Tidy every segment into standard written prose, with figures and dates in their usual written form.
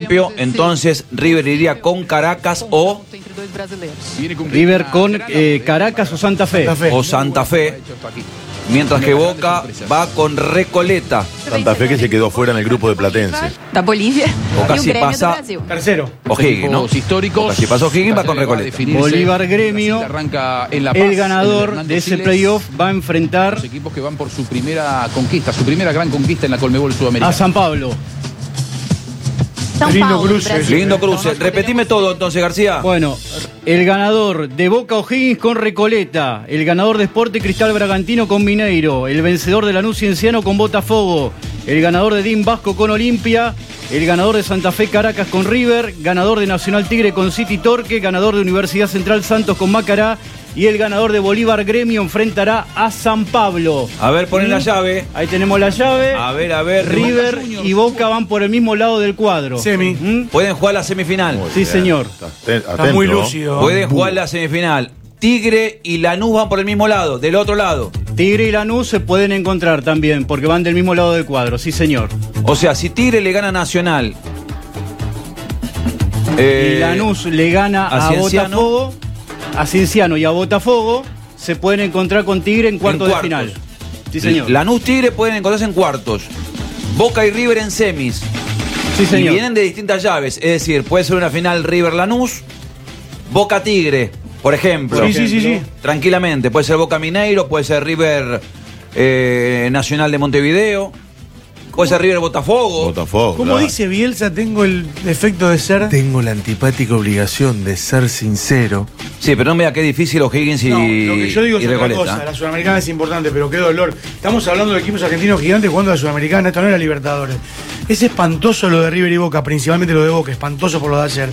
principio, entonces River iría con Caracas o River con Caracas o Santa Fe. o Santa Fe, mientras que Boca va con Recoleta. Santa Fe que se quedó fuera en el grupo de Platense. Da Bolívia Boca e o si Grêmio pasa- do Brasil. Tercero. O'Higgins, ¿no? Históricos. Boca si pasa O'Higgins va con Recoleta. Bolívar Gremio, Arranca en La Paz, el ganador Hernando de ese Siles. playoff va a enfrentar Los equipos que van por su primera conquista, su primera gran conquista en la Conmebol Sudamericana. a San Pablo. São Lindo Paulo, cruce. Brasil. Lindo cruce. Repetime todo entonces, García. Bueno, el ganador de Boca O'Higgins con Recoleta, el ganador de Sporting Cristal Bragantino con Mineiro, el vencedor de Lanús Cienciano con Botafogo, el ganador de DIM Vasco con Olimpia, el ganador de Santa Fe Caracas con River, ganador de Nacional Tigre con City Torque, ganador de Universidad Central Santos con Macará y el ganador de Bolívar Gremio enfrentará a San Pablo. A ver, ponen la llave. Ahí tenemos la llave. A ver. River y Boca van por el mismo lado del cuadro. Semi. Pueden jugar la semifinal. Sí, señor. Está muy lúcido. Pueden jugar la semifinal. Tigre y Lanús van por el mismo lado, del otro lado. Tigre y Lanús se pueden encontrar también, porque van del mismo lado del cuadro, sí señor. O sea, si Tigre le gana a Nacional. Y Lanús le gana a a Cienciano. Botafogo, a Cienciano y a Botafogo, se pueden encontrar con Tigre en cuartos de cuartos. final. Sí señor. Lanús Tigre pueden encontrarse en cuartos. Boca y River en semis. Sí Y señor. vienen de distintas llaves. Es decir, puede ser una final River Lanús, Boca Tigre, por ejemplo. Sí. Tranquilamente. Puede ser Boca Mineiro, puede ser River Nacional de Montevideo, puede ser River Botafogo. Botafogo. Como claro. dice Bielsa, tengo el defecto de ser. Tengo la antipática obligación de ser sincero. Sí, pero no me da qué difícil O'Higgins y, No, lo que yo digo y es otra Recoleta. cosa. La Sudamericana es importante, pero qué dolor. Estamos hablando de equipos argentinos gigantes jugando a la Sudamericana. Esto no era Libertadores. Es espantoso lo de River y Boca, principalmente lo de Boca. Espantoso por lo de ayer.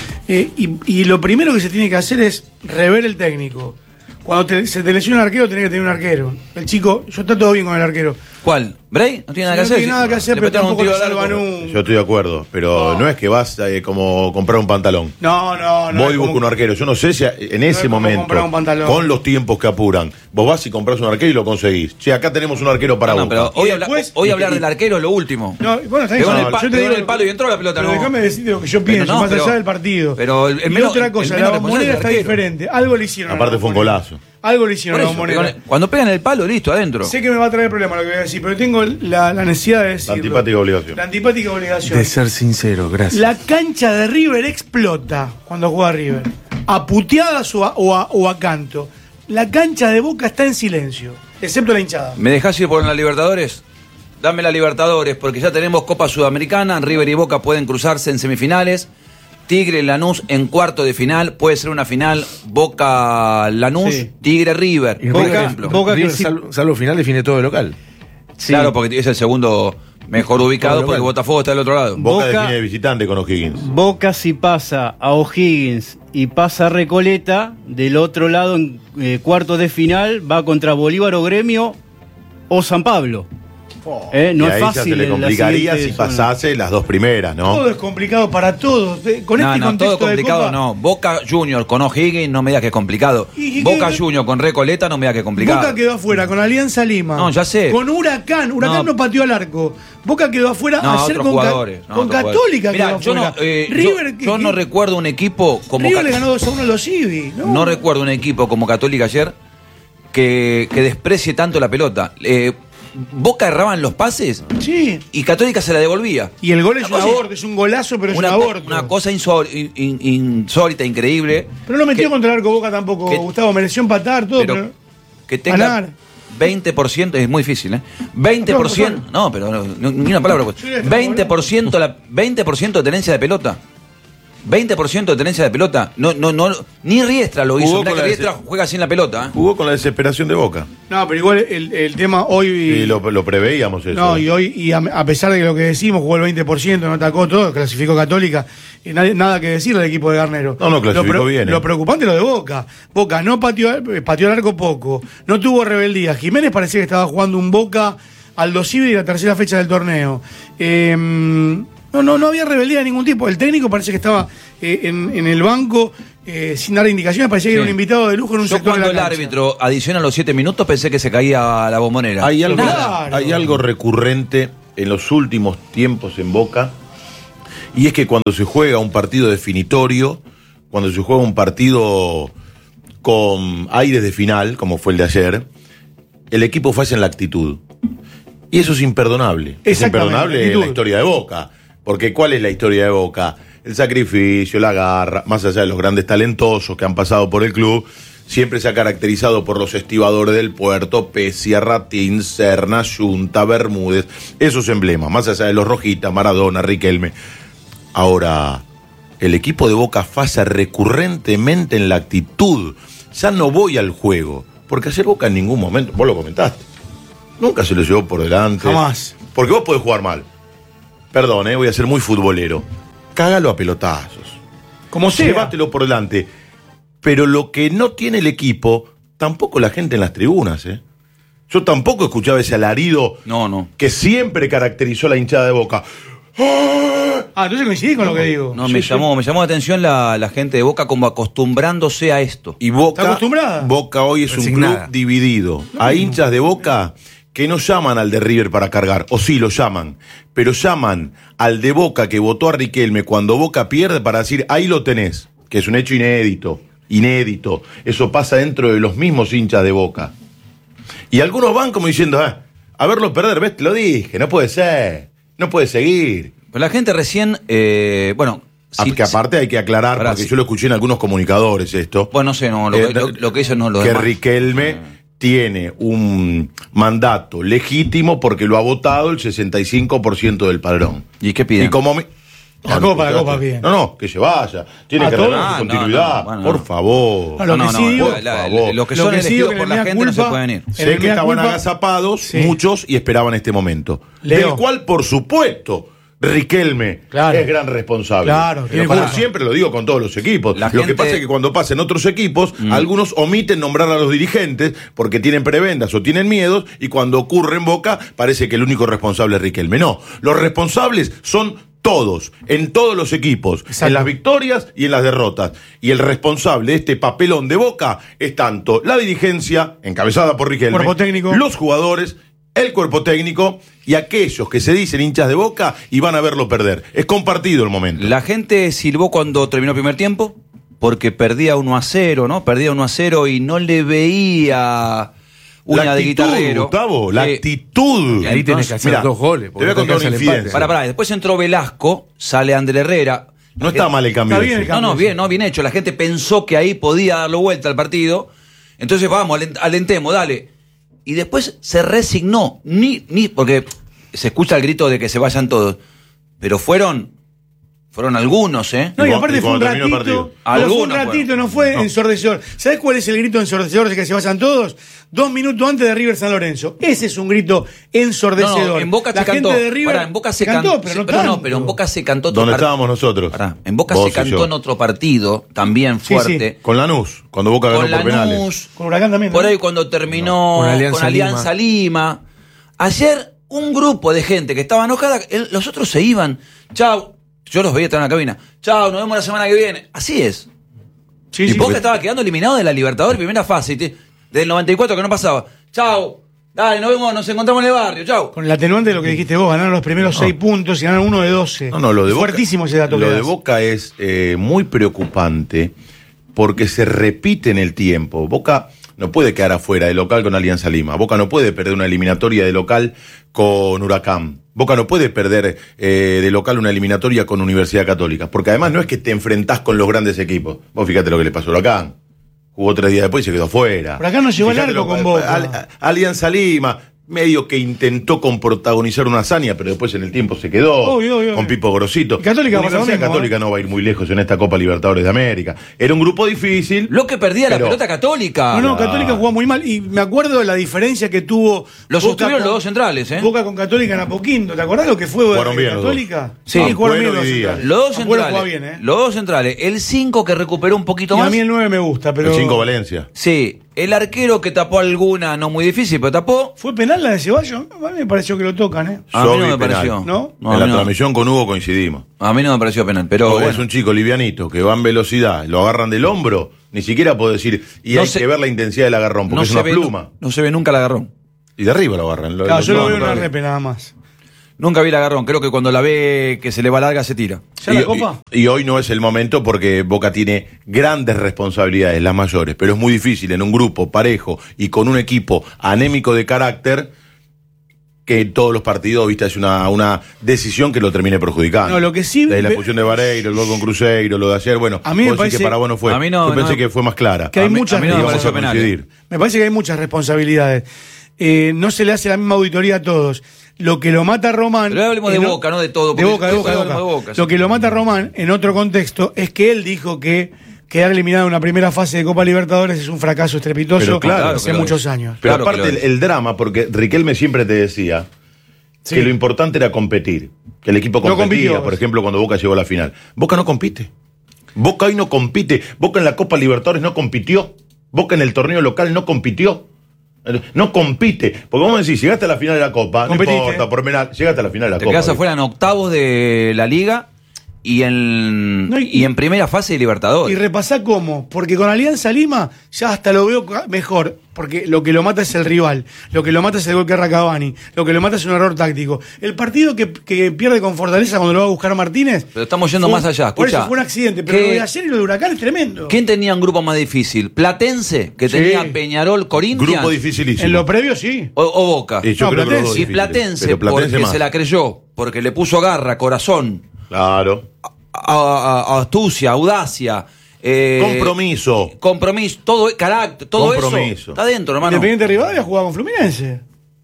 Y lo primero que se tiene que hacer es rever el técnico. Cuando se te lesiona un arquero, tenés que tener un arquero. El chico, yo está todo bien con el arquero. ¿Cuál? ¿Bray? ¿No tiene nada que No hacer? tiene nada que hacer, Le pero metieron un tampoco tiro lo al arco. salvan un. Yo estoy de acuerdo, pero no es que vas como comprar un pantalón. No. Voy y es busco como- un arquero. Yo no sé si en ese es como momento, comprar un pantalón. con los tiempos que apuran, vos vas y compras un arquero y lo conseguís. Che, acá tenemos un arquero para No, Boca. pero hoy, Y hablar del arquero es lo último. No, bueno, está bien. Pegó en el Yo pa- te pegó en digo- el palo y entró la pelota, pero no. déjame decirte lo que yo Pero pienso, no, más pero- allá del partido. pero el y menos- otra el cosa, menos la responsable Bombonera es el está arquero. diferente. Algo le hicieron. a la Aparte fue un Bombonera. golazo. Algo le hicieron Por a la eso, Bombonera. cuando pegan el palo, listo, adentro. Sé que me va a traer problemas lo que voy a decir, pero tengo la necesidad de decirlo. La antipática obligación. La antipática obligación. De ser sincero, gracias. La cancha de River explota cuando juega River. A puteadas o a canto. La cancha de Boca está en silencio, excepto la hinchada. ¿Me dejás ir por la Libertadores? Dame la Libertadores, porque ya tenemos Copa Sudamericana. River y Boca pueden cruzarse en semifinales. Tigre y Lanús en cuarto de final. Puede ser una final Boca-Lanús, Sí. Tigre-River, Y por Boca- ejemplo. Boca- River, que sí. salvo final, define todo de local. Sí. Claro, porque es el segundo mejor ubicado, Todo porque local. Botafogo está del otro lado. Boca Boca- define de visitante con O'Higgins. Boca si pasa a O'Higgins y pasa a Recoleta, del otro lado en cuartos de final va contra Bolívar o Gremio o San Pablo. No y es ahí ya fácil. se le en la complicaría siguiente si zona. pasase las dos primeras, ¿no? Todo es complicado para todos. Con No, este no, contexto todo complicado de Copa, no. Boca Junior con O'Higgins no me digas que es complicado. ¿Y Boca qué? Junior con Recoleta no me digas que es complicado. Boca quedó afuera con Alianza Lima. No, ya sé. Con Huracán. Huracán no pateó al arco. Boca quedó afuera No, ayer otros con, jugadores. No, con otros jugadores. Católica. Mirá, quedó yo no, afuera. River, yo no recuerdo un equipo como River le ganó 2-1 a los Civi. No recuerdo un equipo como Católica ayer que desprecie tanto la pelota. Boca erraban los pases Sí. y Católica se la devolvía. Y el gol es un Una cosa- aborto, es un golazo, pero es un aborto. Una cosa insólita, increíble. Pero no metió que- contra el arco Boca tampoco, que- Gustavo. Mereció empatar todo, pero pero que tenga ganar. 20%, es muy difícil, ¿eh? 20%, no, pero ni una palabra. Pues. Sí, está 20%, 20% de tenencia de pelota. 20% de tenencia de pelota. No, ni Riestra lo hizo. Jugó Mirá con que la Riestra juega sin la pelota, ¿eh? Jugó con la desesperación de Boca. No, pero igual el tema hoy. Y lo preveíamos eso. No, y hoy, a pesar de lo que decimos, jugó el 20%, no atacó todo, clasificó Católica, y nada que decir del equipo de Garnero. No, clasificó bien. Lo preocupante es lo de Boca. Boca no pateó el arco poco, no tuvo rebeldía. Jiménez parecía que estaba jugando un Boca Aldo Civi y la tercera fecha del torneo. No había rebeldía de ningún tipo. El técnico parece que estaba en el banco sin dar indicaciones, parecía que Sí. era un invitado de lujo en un Yo sector de cuando la el cancha. árbitro adiciona los 7 minutos pensé que se caía la bombonera. Hay algo, Claro. hay algo recurrente en los últimos tiempos en Boca, Y es que cuando se juega un partido definitorio, cuando se juega un partido con aires de final, como fue el de ayer, el equipo falla en la actitud. Y eso es imperdonable. Es imperdonable en la historia de Boca. Porque ¿cuál es la historia de Boca? El sacrificio, la garra, más allá de los grandes talentosos que han pasado por el club, siempre se ha caracterizado por los estibadores del Puerto, Pesia, Ratín, Serna, Yunta, Bermúdez, esos emblemas, más allá de los Rojitas, Maradona, Riquelme. Ahora, el equipo de Boca falla recurrentemente en la actitud. Ya no voy al juego, porque ayer Boca en ningún momento, vos lo comentaste, nunca se lo llevó por delante. Jamás. Porque vos podés jugar mal. Perdón, voy a ser muy futbolero. Cágalo a pelotazos. Como sea. Llévatelo por delante. Pero lo que no tiene el equipo, tampoco la gente en las tribunas, Yo tampoco escuchaba ese alarido que siempre caracterizó la hinchada de Boca. Entonces coincidí con lo que digo. No, me llamó la atención la gente de Boca como acostumbrándose a esto. Y Boca, ¿está acostumbrada? Boca hoy es un club dividido. Hay hinchas de Boca que no llaman al de River para cargar, o sí lo llaman, pero llaman al de Boca que votó a Riquelme cuando Boca pierde para decir, ahí lo tenés, que es un hecho inédito. Eso pasa dentro de los mismos hinchas de Boca. Y algunos van como diciendo, a verlo perder, ves, te lo dije, no puede ser, no puede seguir. Pero la gente recién, que aparte hay que aclarar, porque yo lo escuché en algunos comunicadores esto. Bueno, no sé, lo que ellos no lo que demás. Riquelme tiene un mandato legítimo porque lo ha votado el 65% del padrón. ¿Y qué piden? Y como La copa bien. No, que se vaya. Tiene que revelar su continuidad. Por favor. Los que son elegidos por la gente no se pueden ir. Sé que estaban agazapados muchos y esperaban este momento. Del cual, por supuesto, Riquelme es gran responsable. Pero como siempre lo digo con todos los equipos. Lo que pasa es que cuando pasa en otros equipos, algunos omiten nombrar a los dirigentes porque tienen prebendas o tienen miedos, y cuando ocurre en Boca parece que el único responsable es Riquelme. No, los responsables son todos, en todos los equipos, en las victorias y en las derrotas. Y el responsable de este papelón de Boca es tanto la dirigencia, encabezada por Riquelme, cuerpo técnico, los jugadores, el cuerpo técnico y aquellos que se dicen hinchas de Boca y van a verlo perder. Es compartido el momento. La gente silbó cuando terminó el primer tiempo porque perdía 1-0, ¿no? Perdía 1-0 y no le veía una de guitarrero. Gustavo, la actitud. Y ahí tenés que hacer 2 goles. Te voy a contar una infidencia. Pará, después entró Velasco, sale Ander Herrera. No está mal el cambio. Bien hecho. La gente pensó que ahí podía darle vuelta al partido. Entonces vamos, alentemos, dale. Y después se resignó, porque se escucha el grito de que se vayan todos, pero fueron algunos, No, y aparte fue un ratito, no fue ensordecedor. ¿Sabés cuál es el grito ensordecedor de que se vayan todos? 2 minutos antes de River San Lorenzo. Ese es un grito ensordecedor. En Boca se cantó. En Boca se cantó, pero en Boca se cantó. ¿Dónde estábamos nosotros? En Boca se cantó en otro partido, también fuerte. Con Lanús, cuando Boca ganó por penales. Con Huracán también. Por ahí cuando terminó con Alianza Lima. Ayer un grupo de gente que estaba enojada, los otros se iban. Chau. Yo los veía estar en la cabina. Chao, nos vemos la semana que viene. Así es. Y Boca estaba quedando eliminado de la Libertadores, primera fase. Del 94 que no pasaba. Chao. Dale, nos encontramos en el barrio. Chao. Con el atenuante de lo que dijiste vos, ganaron los primeros 6 puntos y ganaron 1 de 12. Lo de Boca, fuertísimo ese dato. Lo de Boca es muy preocupante porque se repite en el tiempo. Boca no puede quedar afuera de local con Alianza Lima. Boca no puede perder una eliminatoria de local con Huracán. Boca no puede perder de local una eliminatoria con Universidad Católica. Porque además no es que te enfrentás con los grandes equipos. Vos fíjate lo que le pasó a Huracán. Jugó 3 días después y se quedó afuera. Huracán no llegó al arco con Boca. Alianza Lima, medio que intentó protagonizar una hazaña, pero después en el tiempo se quedó. Obvio. Con Pipo Grosito. Católica Universidad Católica no va a ir muy lejos en esta Copa Libertadores de América. Era un grupo difícil. Lo que perdía la pelota Católica. Católica jugó muy mal. Y me acuerdo de la diferencia que tuvo. Lo sostuvieron los 2 centrales, Boca con Católica en Apoquindo. ¿Te acordás lo que fue Católica? Sí, jugaron bien los centrales. Los 2 centrales. El 5 que recuperó un poquito más. A mí el 9 me gusta, pero. El 5 Valencia. Sí. El arquero que tapó alguna, no muy difícil, pero tapó. ¿Fue penal la de Ceballos? A mí me pareció que lo tocan, A mí no me pareció. ¿No? En la transmisión con Hugo coincidimos. A mí no me pareció penal, pero es un chico livianito que va en velocidad, lo agarran del hombro, ni siquiera puedo decir, hay que ver la intensidad del agarrón, porque es una pluma. No se ve nunca el agarrón. Y de arriba lo agarran. Yo lo veo en la repe nada más. Nunca vi el agarrón. Creo que cuando la ve que se le va larga se tira. ¿Ya la Copa? Y hoy no es el momento porque Boca tiene grandes responsabilidades, las mayores, pero es muy difícil en un grupo parejo y con un equipo anémico de carácter que en todos los partidos, viste, es una decisión que lo termine perjudicando. No, lo que sí... Desde la expulsión de Vareiro, el gol con Cruzeiro, lo de ayer, bueno, A mí me vos decís parece- que para vos no fue. A mí no, Yo pensé no- que fue más clara. Que hay A mí- muchas a mí no me Vamos pareció a penal. coincidir. Me parece que hay muchas responsabilidades. No se le hace la misma auditoría a todos. Lo que lo mata a Román... Pero hablemos de Boca, no de todo, De porque Boca, de Boca, de hablemos Boca. de Boca, sí. Lo que lo mata a Román, en otro contexto, es que él dijo que quedar eliminado en una primera fase de Copa Libertadores es un fracaso estrepitoso Pero claro, hace claro. muchos años. Pero Claro que aparte lo es. el drama, porque Riquelme siempre te decía Sí. que lo importante era competir, que el equipo No competía, compitió. por ejemplo, cuando Boca llegó a la final. Boca no compite. Boca hoy no compite. Boca en la Copa Libertadores no compitió. Boca en el torneo local no compitió. No compite. Porque vos me decís, llegaste a la final de la Copa, Competiste. no importa, por penal, llegaste a la final de la Te Copa. quedas ¿viste? afuera en octavos de la Liga y en, No, y en primera fase de Y Libertadores. repasá cómo, porque con Alianza Lima ya hasta lo veo mejor, porque lo que lo mata es el rival, lo que lo mata es el gol que erra Cavani, lo que lo mata es un error táctico. El partido que pierde con Fortaleza cuando lo va a buscar Martínez... Pero estamos yendo fue- más allá, Por eso escuchá. fue un accidente, pero ¿Qué- lo de ayer y lo de Huracán es tremendo. ¿Quién tenía un grupo más difícil? ¿Platense, que Sí. tenía Peñarol, Corinthians? Grupo dificilísimo. En lo previo sí. O Boca. Y yo No, creo que los Platense. dos Y difíciles, Platense, pero Platense porque más. se la creyó, porque le puso garra, corazón, Claro. astucia, audacia. Compromiso. Compromiso, todo, carácter, todo Compromiso. eso está dentro, hermano. Independiente Rivadavia jugaba con Fluminense.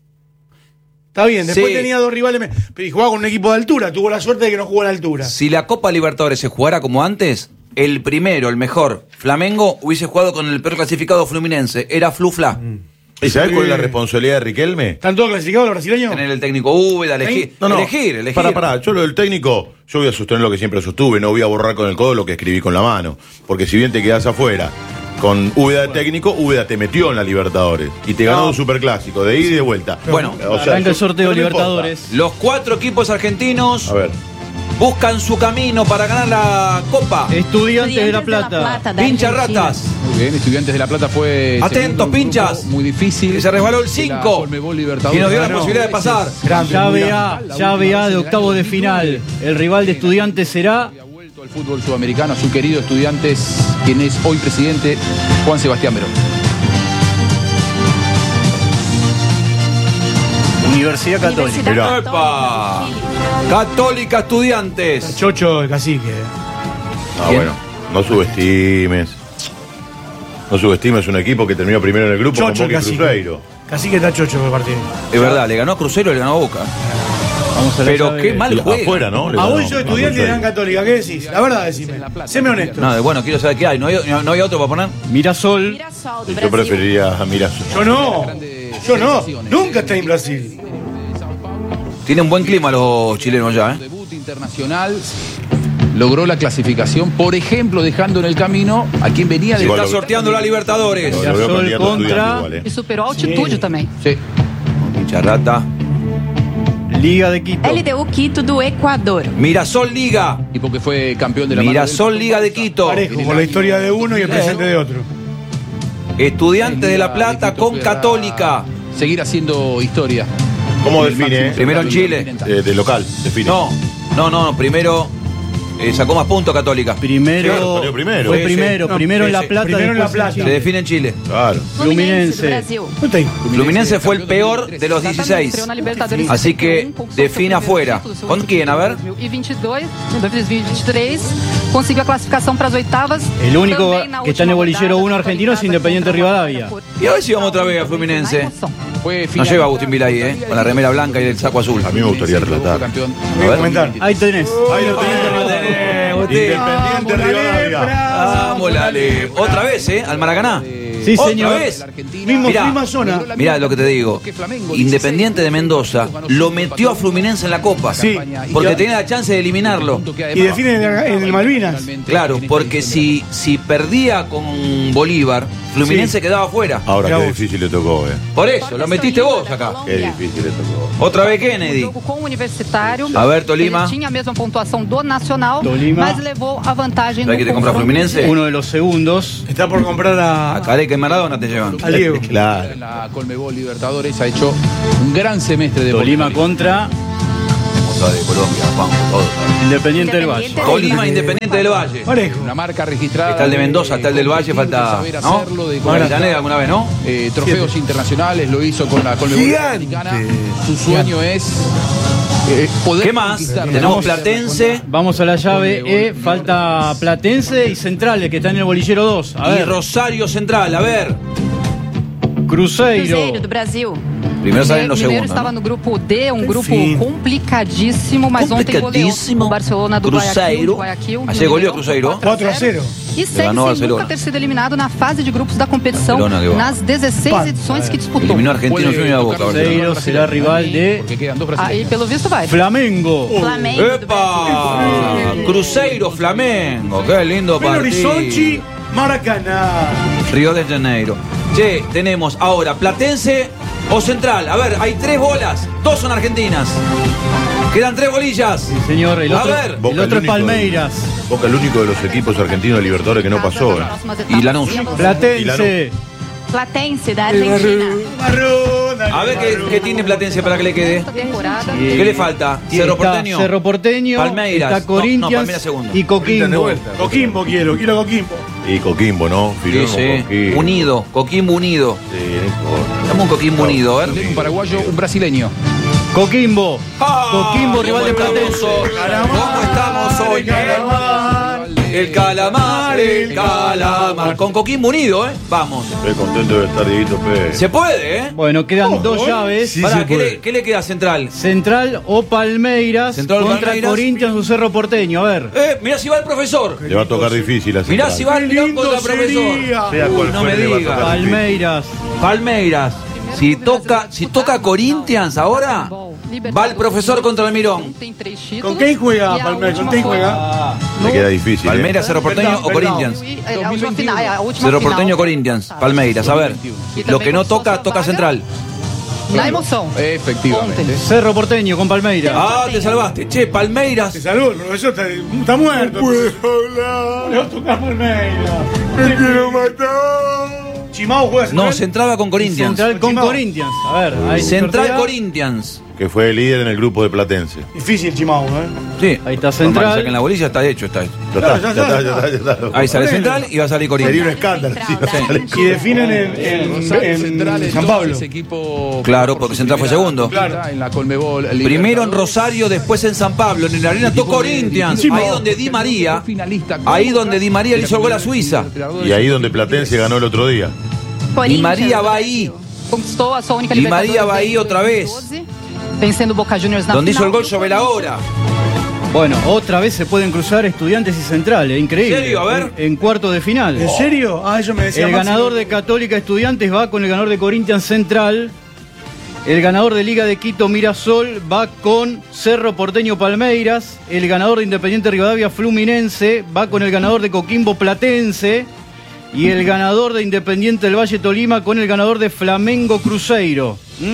Está bien, después Sí. tenía dos rivales, pero y jugaba con un equipo de altura, tuvo la suerte de que no jugó a la altura. Si la Copa Libertadores se jugara como antes, el primero, el mejor, Flamengo, hubiese jugado con el peor clasificado Fluminense. Era Flufla. ¿Y sabés cuál es la responsabilidad de Riquelme? ¿Están todos clasificados los brasileños? Tener el técnico Úbeda, elegir. Elegir. Pará, yo lo del técnico, yo voy a sostener lo que siempre sostuve, no voy a borrar con el codo lo que escribí con la mano. Porque si bien te quedás afuera con Úbeda de técnico, Úbeda te metió en la Libertadores y te ganó un superclásico de ida y de vuelta. Bueno, arranca el sorteo pero no Libertadores. Los 4 equipos argentinos importa. A ver, buscan su camino para ganar la Copa. Estudiantes de La Plata. da Pincha Argentina. ratas. Muy bien, Estudiantes de La Plata fue. Atentos, segundo en un pinchas. grupo Muy difícil. Que se resbaló el De la 5. Conmebol Y Libertadores. nos dio la Ganó. posibilidad de pasar. Grande, muy Llave grande. A, llave A de octavos de final. El rival de Estudiantes será Ha vuelto al fútbol sudamericano, su querido Estudiantes, quien es hoy presidente, Juan Sebastián Verón. Universidad Católica. Universidad Mirá. ¡Epa! Chile. Católica Estudiantes. Chocho de cacique. no, bueno, no subestimes. No subestimes un equipo que terminó primero en el grupo Chocho con el Boca y cacique. Cruzeiro. Cacique está chocho por el partido. Es verdad, le ganó a Cruzeiro y le ganó a Boca. Vamos a la Pero llave. qué mal juega. Afuera, ¿no? Le A ganó vos yo estudiante de Gran Católica, ¿qué decís? La verdad decime. Séme honesto. No, bueno, quiero saber qué hay. ¿No hay otro para poner? Mirasol. Mirassol do Yo Brasil. preferiría a Mirassol. Yo no. Yo no. Nunca está en Brasil. Tienen buen clima los chilenos ya, ¿eh? Debut internacional. Logró la clasificación, por ejemplo, dejando en el camino a quien venía de. Igual Está sorteando la Libertadores. Lo veo Mirasol candidato a contra- Estudiantes igual, E superou a altitude também. Sí. Picharrata. Liga de Quito. LDU Quito do Equador. Mirasol Liga. Y porque fue campeón de la mano Mirasol del- Liga de Quito. Parejo, con la historia de uno y el presente de otro. Estudiantes de La Liga Plata Quito con podrá Católica. Seguir haciendo historia. ¿Cómo El define? máximo Primero en campeón Chile. continental. De local, define. No. Primero sacó más puntos Católica. Primero. Claro, salió primero. Fue Sí, sí. primero. No, primero en sí, La sí. Plata. Primero en La después Plata. Se define en Chile. Claro. Fluminense. do Brasil. ¿Dónde está ahí? Fluminense fue el peor de los 16. Estreou na Libertadores Así que 2021, conquistou define seu primeiro afuera. título, seu ¿Con último quién? A ver. título em 2022, em 2023, conseguiu a classificação para as oitavas. El único Também na que está en el última bolillero rodada, 1 argentino es contra Independiente Rivadavia. por- Y a ver si vamos otra vez a Fluminense. Na emoção. Fue No final- lleva Agustín Vilay, con la remera blanca y el saco azul. A mí me gustaría relatar. Campeón. Voy a comentar. Ahí tenés. Ahí lo Independiente Rivadavia. Vamos, Lale. Otra vez, ¿eh? Al Maracaná. Sí, Otra señor. vez. Mismo Mirá. misma zona. Mirá lo que te digo. Independiente de Mendoza lo metió a Fluminense en la Copa. Sí. Porque tenía la chance de eliminarlo. Y define en el Malvinas. Claro, porque si perdía con Bolívar, Fluminense quedaba afuera. Ahora Mirá qué vos. difícil le tocó, Por eso, lo metiste vos acá. Qué difícil le tocó. Otra vez Kennedy. Jogo com o Universitário. A ver, Tolima. Ele tinha a mesma pontuação do Nacional, Tolima. mas levou a vantagem ¿Sabés no que te compra confronto Fluminense? Uno de los segundos. Está por comprar A Careca y Maradona te llevan. a Diego. Claro. En la Conmebol Libertadores ha hecho un gran semestre de Tolima Bolívar. contra sabe de Colombia, Juanjo, todos. Independiente del Valle. Tolima, Independiente del Valle. Parejo. Una marca registrada. Está el de Mendoza, está el del Valle, falta. Saber ¿No? hacerlo, de Magallanes alguna vez, ¿no? trofeos internacionales, lo hizo con la Conmebol Gigante. Sudamericana. Su sueño es poder ¿Qué más? conquistar. Tenemos Platense Vamos a la llave E, falta Platense y Centrales, que están en el bolillero 2. A y ver, Rosario Central. A ver. Cruzeiro. Cruzeiro do Brasil. Primero salen los Mineiro segundos. estava ¿no? no grupo D, grupo Enfim. complicadíssimo, mas ontem goleou Complicadíssimo. o Barcelona do Cruzeiro. Guayaquil. Ayer goleou o Cruzeiro. 4-0. E segue ganó sem Barcelona. nunca ter sido eliminado na fase de grupos da competição Barcelona, que va. nas 16 edições que disputou. Eliminó a Argentino Junior y a Boca. Cruzeiro será rival de Porque quedan dos Aí, brasileños. pelo visto, vai. Flamengo. Flamengo do ¡Epa! Brasil. Cruzeiro, Flamengo. Qué lindo Belo partido. Horizonte, Maracaná. Río de Janeiro. Che, tenemos ahora Platense o Central. A ver, hay 3 bolas. 2 son argentinas. Quedan 3 bolillas. Sí, señor, el A otro, ver. el Boca, otro el es único Palmeiras. Boca el único de los equipos argentinos de Libertadores que no pasó. Y Lanús. Platense. Platense da Argentina. A ver qué tiene Platense para que le quede. Esta temporada. ¿Qué le falta? Cerro Está Porteño. Cerro Porteño, Palmeiras. está No, Corinthians Palmeiras segundo. y Coquimbo. Coquimbo quiero Coquimbo. Y Coquimbo, ¿no? Sí, Firmó sí. Coquimbo. Unido. Coquimbo unido. Sí, no importa. Dame un Coquimbo unido, a ver. Un paraguayo, un brasileño. Coquimbo. Ah, Coquimbo, rival de qué Platense. ¿Cómo estamos hoy? El calamar. Con Coquimbo unido, ¿eh? Vamos. Estoy contento de estar Dieguito Pérez. Se puede, ¿eh? Bueno, quedan dos llaves. Sí, Pará, se ¿qué puede. le queda a Central? Central o Palmeiras Central o contra Palmeiras. Corinthians o Cerro Porteño. A ver. Mirá si va el profesor. Le va a tocar difícil a Mirá Central. si va el Milán contra el profesor. Sea cual no me fuere, le va a diga. tocar difícil. Palmeiras. Palmeiras. Si toca Corinthians ahora, va el profesor contra el Mirón. ¿Con quién juega Palmeiras? ¿Con quién juega? Le queda difícil. Palmeiras, Cerro Porteño o Corinthians. A última final. A última Cerro final. Porteño, Corinthians. Palmeiras, a ver. Lo que no toca, toca Central. Na emoção. Efectivamente. Ontem. Cerro Porteño con Palmeiras. Ah, te salvaste. Che, Palmeiras. Te saludo, el profesor está muerto. No puedo hablar. Le va a tocar Palmeiras. Me quiero matar. Chimao juega No, Central. se entraba con Corinthians. Central con Chimao. Corinthians. A ver, ahí Central sortea. Corinthians. Que fue el líder en el grupo de Platense. Difícil Chimao, Sí. Ahí está Normal, Central. saquen la bolilla, está hecho, está hecho. Ya Claro, está, ya está, ya está. Ahí sale Central y va a salir Sería un Corinthians. escándalo. sí, va a salir. Y definen en San Pablo. Equipo Claro, porque Central fue segundo. Claro. En la Conmebol. Primero en Rosario, después en San Pablo. En la arena tocó Corinthians. Ahí donde Di María. Ahí donde Di María le hizo el gol a Suiza. Y ahí donde Platense ganó el otro día. Corinthians, Maria va aí. Conquistou a sua única Di Libertadores María va ahí desde otra vez. 2012, vencendo o Boca Juniors na Donde hizo final. el gol sobre la hora. Bueno, otra vez se pueden cruzar Estudiantes y Central. Increíble. ¿En serio? A ver. En cuarto de final. ¿En serio? Ah, eso me decía El Máximo. ganador de Católica Estudiantes va con el ganador de Corinthians Central. El ganador de Liga de Quito Mirasol va con Cerro Porteño Palmeiras. El ganador de Independiente Rivadavia Fluminense va con el ganador de Coquimbo Platense. Y el ganador de Independiente del Valle Tolima con el ganador de Flamengo Cruzeiro.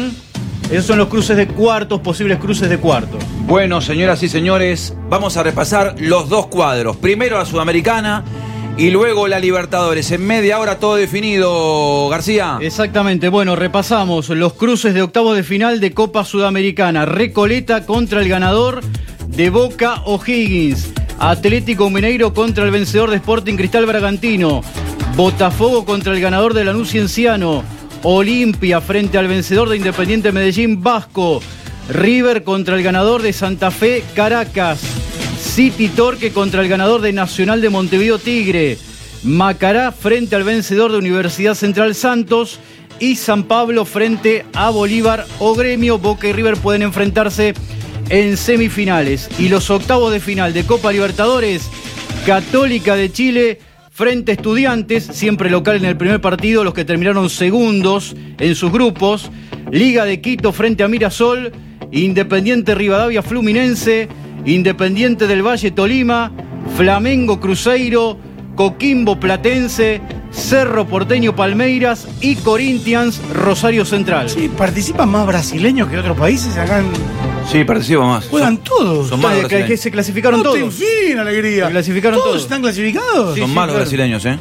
Esos son los cruces de cuartos, posibles cruces de cuartos. Bueno, señoras y señores, vamos a repasar los dos cuadros. Primero la Sudamericana y luego la Libertadores. En media hora todo definido, García. Exactamente, bueno, repasamos los cruces de octavos de final de Copa Sudamericana. Recoleta contra el ganador de Boca O'Higgins. Atlético Mineiro contra el vencedor de Sporting Cristal Bragantino. Botafogo contra el ganador de Lanús Cienciano. Olimpia frente al vencedor de Independiente Medellín Vasco. River contra el ganador de Santa Fe Caracas. City Torque contra el ganador de Nacional de Montevideo Tigre. Macará frente al vencedor de Universidad Central Santos. Y San Pablo frente a Bolívar o Gremio. Boca y River pueden enfrentarse en semifinales. Y los octavos de final de Copa Libertadores. Católica de Chile frente a Estudiantes, siempre local en el primer partido, los que terminaron segundos en sus grupos. Liga de Quito frente a Mirasol. Independiente Rivadavia Fluminense. Independiente del Valle Tolima. Flamengo Cruzeiro. Coquimbo Platense. Cerro Porteño Palmeiras y Corinthians Rosario Central. Sí, participan más brasileños que otros países acá en... Sí, participa más. Juegan todos. Son malos Que brasileños. se clasificaron No, todos. en fin, alegría. Se clasificaron todos. ¿Están clasificados? Son sí, malos claro. brasileños, ¿eh?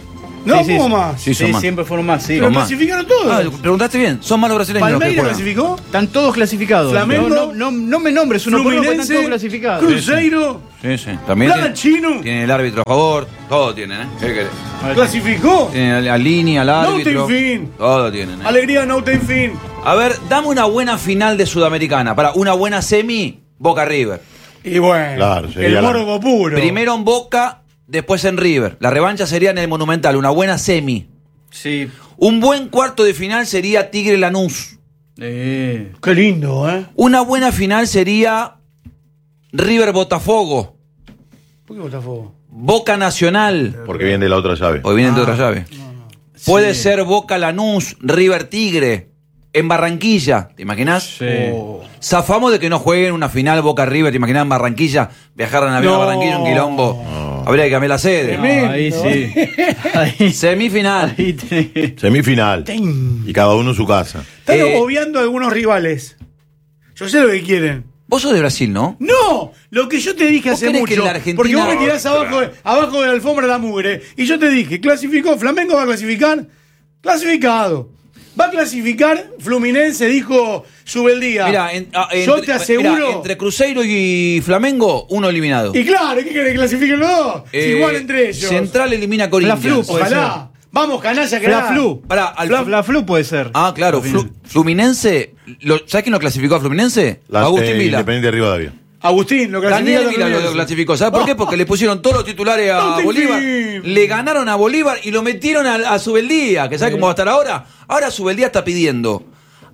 No, Sí, ¿cómo más? Sí, son más. siempre fueron más, sí. Pero más. clasificaron todos. Ah, preguntaste bien, son más los brasileños los que ¿Palmeiras juegan. clasificó? Están todos clasificados. Flamengo, no me nombres uno por uno, porque están todos clasificados. Cruzeiro, Sí, sí. También Bragantino, tiene el árbitro a favor, todo tienen, ¿eh? ¿Qué querés? clasificó. Tienen la línea, al No árbitro. te fin. Todo tienen, ¿eh? Alegría no ten fin. A ver, dame una buena final de Sudamericana. Para una buena semi, Boca River. Y bueno, Claro, sería el la- morbo puro. Primero en Boca, después en River. La revancha sería en el Monumental, una buena semi. Sí. Un buen cuarto de final sería Tigre Lanús. Qué lindo, ¿eh? Una buena final sería River Botafogo. ¿Por qué Botafogo? Boca Nacional. Porque viene de la otra llave. Hoy vienen de otra llave. Puede ser Boca Lanús, River Tigre. En Barranquilla, ¿te imaginas? Sí. Zafamos de que no jueguen una final Boca River, ¿te imaginas en Barranquilla? Viajaron a No. Barranquilla, un quilombo. Habría que cambiar la sede. Tremendo. Ahí sí. Ahí, Semifinal. ahí tenés. Semifinal. Ten. Y cada uno en su casa. Están Eh, obviando a algunos rivales. Yo sé lo que quieren. Vos sos de Brasil, ¿no? No, lo que yo te dije ¿Vos hace querés mucho. que la Argentina- Porque vos me tirás abajo de la alfombra la mugre. Y yo te dije, clasificó, Flamengo va a clasificar. Clasificado. Va a clasificar, Fluminense dijo Subeldía. Mira, yo te aseguro. entre Cruzeiro y Flamengo, uno eliminado. Y claro, ¿qué querés que clasifiquen los dos? Si igual entre ellos. Central elimina a Corinthians. Flu, puede Ojalá. Vamos, canalla, que La Flu. Pará, al La Flu puede ser. Ah, claro, Fluminense. ¿Sabes quién lo clasificó a Fluminense? Agustín Vila. Independiente de Rivadavia. Agustín, lo clasifica. Daniel Vila lo clasificó. ¿Sabes por qué? Porque le pusieron todos los titulares a No te Bolívar. fin. Le ganaron a Bolívar y lo metieron a Subeldía. ¿Que sabe cómo va a estar ahora? Ahora Subeldía está pidiendo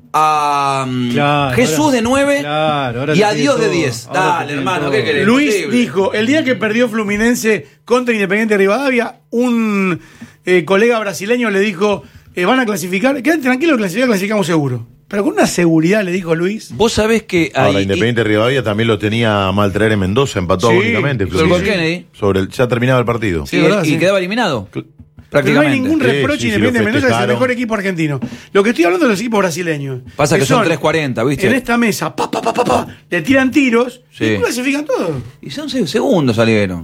a Claro, Jesús ahora- de 9 claro, ahora y te a tiene Dios de todo. 10. Ahora te Dale, tiene hermano, todo. ¿qué querés? Luis Imposible. dijo, el día que perdió Fluminense contra Independiente de Rivadavia, un colega brasileño le dijo, van a clasificar, quédate tranquilo, clasificamos seguro. Pero con una seguridad, le dijo Luis. Vos sabés que hay. Ahora, Independiente de Rivadavia también lo tenía a mal traer en Mendoza, empató Sí, agónicamente. sobre el Fluminense. Kennedy. Ya terminaba el partido. Sí, ¿verdad? y Sí. quedaba eliminado. Pero no hay Prácticamente. ningún reproche Sí, sí, Independiente de lo Mendoza, que es el festejaron. mejor equipo argentino. Lo que estoy hablando de los equipos brasileños. Pasa que son son 3.40, ¿viste? En esta mesa, le tiran tiros Sí. y clasifican todos. Y son segundos salieron.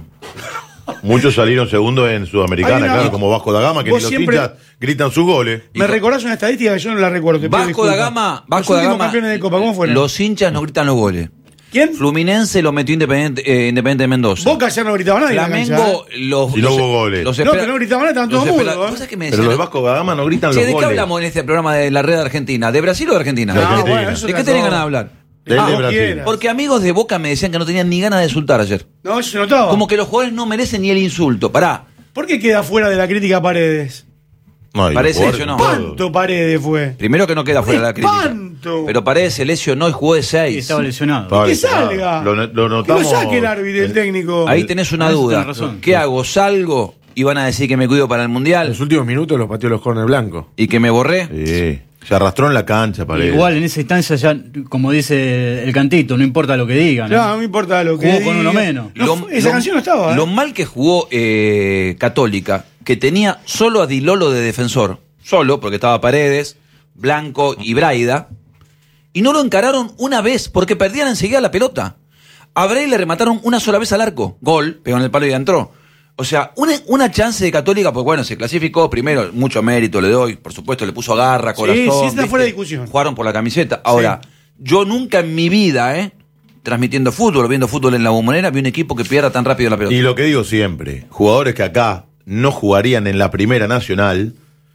Muchos salieron segundos en Hay Sudamericana, una- claro, como Vasco da Gama, que ni vos los siempre- hinchas gritan sus goles. Y ¿Me con- recordás una estadística que yo no la recuerdo? Te pido Vasco da disculpas. Gama. Los Vasco da últimos Gama. campeones de Copa, ¿cómo fueron? Los hinchas no gritan los goles. ¿Quién? Fluminense lo metió Independiente de Mendoza. Boca ya no gritaba nadie. en la Flamengo cancha, los. Si no hubo goles. los No, espera- que no gritaban nada, estaban los todos espera- mudos, ¿Vos sabés qué me Pero los de decían? Vasco da Gama no gritan Che, los ¿de qué goles. hablamos en este programa de la red argentina? ¿De Brasil o de Argentina? De Ah, Argentina. bueno, eso ¿De era qué tenés todo. ganas de hablar? Del de vos Brasil. quieras. Porque amigos de Boca me decían que no tenían ni ganas de insultar ayer. No, eso se notaba. Como que los jugadores no merecen ni el insulto. Pará. ¿Por qué queda fuera de la crítica Paredes? No, y los Parece jugadores eso, no. son todos. ¿Cuánto Paredes fue? Primero que no queda fuera de la crítica. ¡Espanto! Pero Paredes se lesionó y jugó de Y 6. estaba lesionado. Estaba Que lesionado. salga. Lo Que lo notamos. saque el árbitro, el técnico. Ahí tenés una Eso duda. tenés razón. ¿Qué hago? ¿Salgo y van a decir que me cuido para el En Mundial los últimos minutos los pateó los corner blancos. y que me borré? Sí. Se arrastró en la cancha, Paredes. Igual en esa instancia ya, como dice el cantito, no importa lo que digan. No, no me importa lo que Jugó con diga. uno menos. No, esa canción no estaba, ¿eh? Lo mal que jugó Católica, que tenía solo a Dilolo de defensor, solo, porque estaba Paredes, Blanco y Braida, y no lo encararon una vez, porque perdían enseguida la pelota. A Bray le remataron una sola vez al arco, gol, pegó en el palo y entró. O sea, una chance de Católica, pues bueno, se clasificó primero, mucho mérito le doy, por supuesto, le puso garra, corazón. sí, está ¿viste? fuera de discusión. Jugaron por la camiseta. Ahora, yo nunca en mi vida, transmitiendo fútbol o viendo fútbol en la Bombonera, vi un equipo que pierda tan rápido la pelota. Y lo que digo siempre, jugadores que acá no jugarían en la Primera Nacional,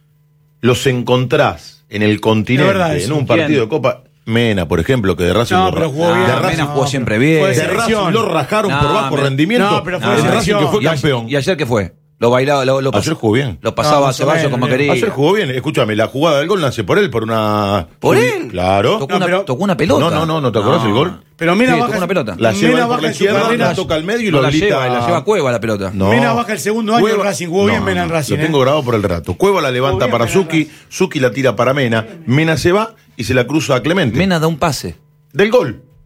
los encontrás en el continente, Es verdad eso. en un ¿Quién? partido de Copa. Mena, por ejemplo, que de Racing No, lo pero ra- jugó Ah, bien. de Racing- Mena jugó siempre Fue bien. de de selección. Racing lo rajaron No, por bajo mira. rendimiento. No, pero fue de el Racing selección. que fue ¿Y ayer- campeón. ¿Y ayer qué fue? Lo bailaba, lo Ayer jugó bien. Lo pasaba No, a Ceballos bueno, como bien. quería. Ayer jugó bien. Escúchame, la jugada del gol nace por él, por una. ¿Por él? Claro. Tocó, No, una, pero- tocó una pelota. No, ¿te acordás el gol? Pero Mena Sí, baja tocó una pelota. La lleva Mena él por baja la en su izquierda, carrera. la toca al medio y No lo la habilita. lleva, la lleva Cueva la pelota. No. Mena baja el segundo año en Cueva- Racing, jugó bien Mena en Racing. Lo tengo grabado por el rato. Cueva la levanta bien para Mena en Zucchi, Zucchi la tira para Mena, Mena se va y se la cruza a Clemente. Mena da un pase. Del gol.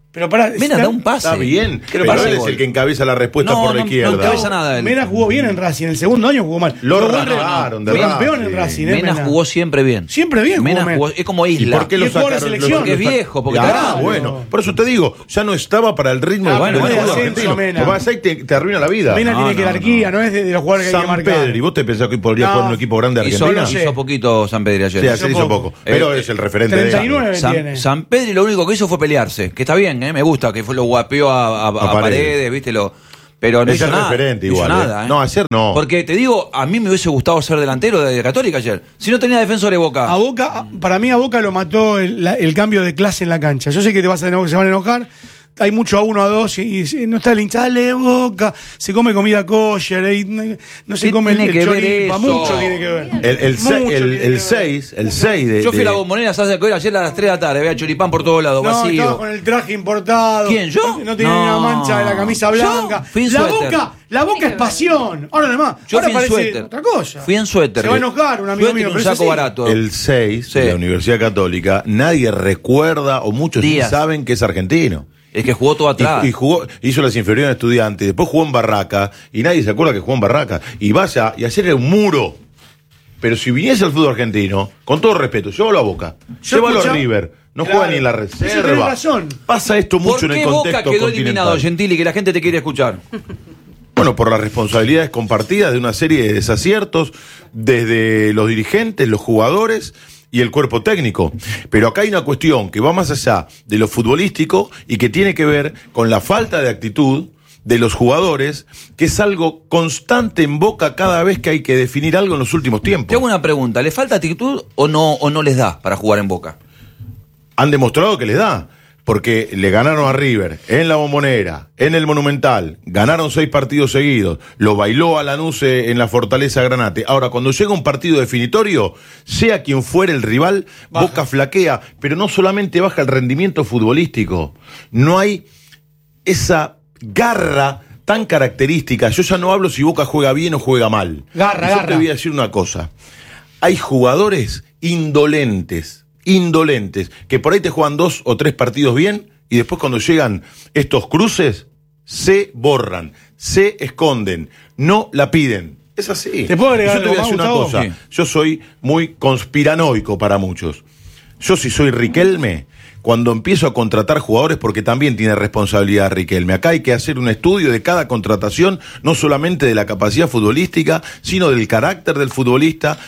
Pero pará, Mena da un pase. Está bien, ¿Qué le pero pasa, él es gol? el que encabeza la respuesta No, por la no izquierda. encabeza nada él. Mena jugó bien en Racing, el segundo año jugó mal. Lo Fue rajaron de fue campeón Racing. en Racing, Mena jugó siempre bien. Siempre bien Mena jugó jugó, es como ¿Y Isla. por qué Y lo es jugador de sacaron? selección. Porque es viejo, porque está grande. bueno, por eso te digo, ya no estaba para el ritmo del bueno, fútbol es de argentino. ascenso, Mena. Lo que pasa es que te arruina la vida. Mena No, tiene no, jerarquía, no es de los jugadores que hay que San marcar. Pedro, ¿y vos te pensás que hoy podría No. jugar en un equipo grande de Y Argentina? solo hizo poquito San Pedro ayer. Sí, ayer hizo poco. Pero es el referente de 39 tiene. San Pedro lo único que hizo fue pelearse, que está bien, me gusta, que fue lo guapeó a Paredes, viste, pero no Es hizo el nada. referente no hizo igual. nada, No, ayer no. Porque te digo, a mí me hubiese gustado ser delantero de Católica ayer. Si no tenía defensor de Boca. A Boca, para mí a Boca lo mató el cambio de clase en la cancha. Yo sé que se van a enojar. Hay mucho a 1 a 2 y no está el hincha, dale Boca, se come comida kosher, no se ¿Qué come tiene que ver choripa, eso? mucho tiene que ver. El Mucho tiene que ver. 6 de... Yo fui a la de- Bombonera, ¿sabes? Ayer a las 3 de la tarde, había choripán por todos lados, No, estaba vacío. con el traje importado. ¿Quién, yo? No tenía No. ni una mancha de la camisa ¿Yo? blanca. Fui en La suéter. Boca es pasión. Ahora además, Yo ahora fui en parece suéter. otra cosa. Fui en suéter. Se va a enojar un amigo Suéter y mío, un pero eso saco sí. barato. El 6 Sí. de la Universidad Católica, nadie recuerda, o muchos sí Díaz. saben que es argentino. Es que jugó todo atrás. Y jugó, hizo las inferiores en Estudiantes, después jugó en Barraca, y nadie se acuerda que jugó en Barraca. Y vaya, y ayer era un muro. Pero si viniese al fútbol argentino, con todo respeto, llévalo a Boca, llévalo a River, no Claro. juega ni en la Eso tenés reserva. razón. Pasa esto ¿Por mucho en qué el Boca contexto quedó continental. eliminado, Gentili, que la gente te quiere escuchar? Bueno, por las responsabilidades compartidas de una serie de desaciertos desde los dirigentes, los jugadores y el cuerpo técnico. Pero acá hay una cuestión que va más allá de lo futbolístico y que tiene que ver con la falta de actitud de los jugadores, que es algo constante en Boca cada vez que hay que definir algo en los últimos tiempos. Te hago una pregunta, ¿le falta actitud o no les da para jugar en Boca? Han demostrado que les da, porque le ganaron a River en la Bombonera, en el Monumental, ganaron 6 partidos seguidos, lo bailó a Lanús en la Fortaleza Granate. Ahora, cuando llega un partido definitorio, sea quien fuere el rival, Boca flaquea, pero no solamente baja el rendimiento futbolístico, no hay esa garra tan característica. Yo ya no hablo si Boca juega bien o juega mal. Garra, Yo garra. te voy a decir una cosa. Hay jugadores indolentes, que por ahí te juegan 2 o 3 partidos bien y después cuando llegan estos cruces, se borran, se esconden, no la piden. Es así. ¿Te puedo agregar Yo te voy a algo decir más, una Gustavo? cosa. Sí. Yo soy muy conspiranoico para muchos. Yo si soy Riquelme, cuando empiezo a contratar jugadores, porque también tiene responsabilidad Riquelme. Acá hay que hacer un estudio de cada contratación, no solamente de la capacidad futbolística, sino del carácter del futbolista,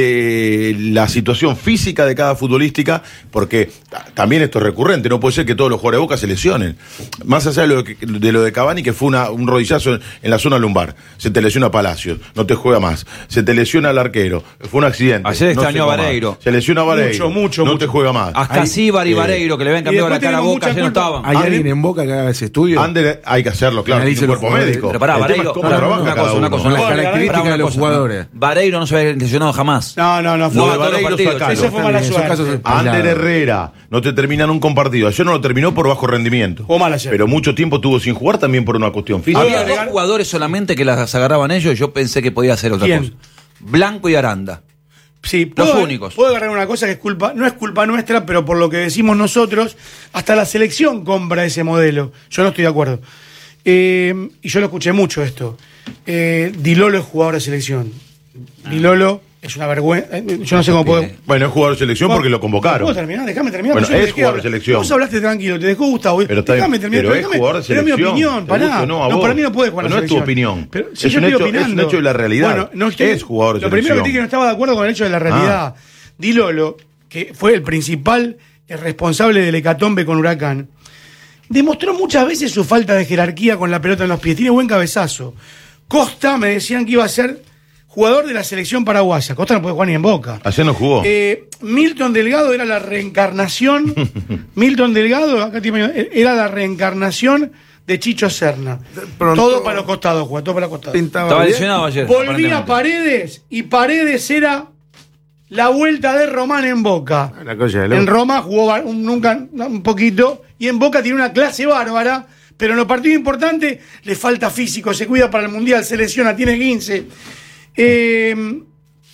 de la situación física de cada futbolística, porque también esto es recurrente, no puede ser que todos los jugadores de Boca se lesionen. Más allá de lo de Cavani, que fue un rodillazo en la zona lumbar. Se te lesiona Palacios, no te juega más. Se te lesiona el arquero, fue un accidente. Ayer no extrañó se a juega Vareiro. más. Se lesiona a Vareiro, Mucho, no mucho. te juega más. Hasta Cíbar y Vareiro, que le habían cambiado la después cara a tenemos Boca, mucha ayer no culpa. estaban. ¿Hay alguien en Boca que haga ese estudio? Ander, hay que hacerlo, claro, Analice tiene un los cuerpo jugadores. médico. Pero pará, El tema Vareiro, es cómo trabaja una cada cosa, uno. Las Bueno, características de los cosa. jugadores. Vareiro no se había lesionado jamás. No, Lo de Jugaba todos los Vareiro partidos. sacalo. Eso fue mala En esos suerte. casos es Ander aislado. Herrera no te termina nunca un partido. Ayer no lo terminó por bajo rendimiento. Jugó mal ayer. Pero mucho tiempo tuvo sin jugar también por una cuestión física. Había 2 jugadores solamente que las agarraban ellos y yo pensé que podía hacer otra ¿Quién? cosa. Blanco y Aranda. Sí, Los únicos. Puedo agarrar una cosa que es culpa, no es culpa nuestra, pero por lo que decimos nosotros, hasta la selección compra ese modelo. Yo no estoy de acuerdo. Y yo lo escuché mucho esto. Di Lolo es jugador de selección. Di Lolo es una vergüenza. Yo no sé cómo puedo. Bueno, es jugador de selección porque lo convocaron. ¿Puedo terminar? Déjame terminar. Bueno, porque yo es te dejé jugador de hablar. selección. Vos hablaste tranquilo, te dejó Gustavo. Pero está bien, Déjame terminar. pero es jugador de Pero es mi selección. opinión, Te pará. guste o no a vos. Para mí no puede jugar en Pero la no es tu selección. opinión. Pero si Es yo un estoy hecho- es un opinando. hecho de la realidad. Bueno, no estoy, Es jugador de Lo primero que selección. dije que no estaba de acuerdo con el hecho de la realidad. Di Lolo, que fue el principal responsable del hecatombe con Huracán, demostró muchas veces su falta de jerarquía con la pelota en los pies. Tiene buen cabezazo. Costa me decían que iba a ser jugador de la selección paraguaya. Costa no puede jugar ni en Boca. Ayer no jugó. Milton Delgado era la reencarnación. Milton Delgado, acá era la reencarnación de Chicho Serna. Pronto- Todo para los costados, juega, todo para los costados. Pintaba Estaba bien. lesionado ayer. Volvía aparentemente. Paredes y Paredes era la vuelta de Román en Boca. La cosa de loco. En Roma jugó un poquito y en Boca tiene una clase bárbara, pero en los partidos importantes le falta físico, se cuida para el Mundial, se lesiona, tiene 15.